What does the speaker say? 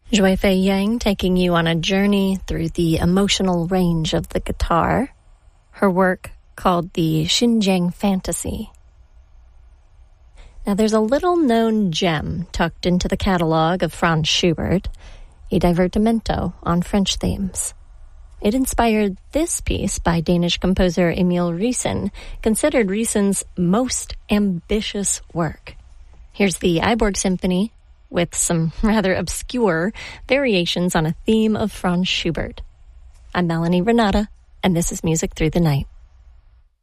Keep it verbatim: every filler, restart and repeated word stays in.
Zhui Fei Yang taking you on a journey through the emotional range of the guitar. Her work called the Xinjiang Fantasy. Now there's a little-known gem tucked into the catalog of Franz Schubert, a divertimento on French themes. It inspired this piece by Danish composer Emil Riesen, considered Riesen's most ambitious work. Here's the Iborg Symphony, with some rather obscure variations on a theme of Franz Schubert. I'm Melanie Renata, and this is Music Through the Night.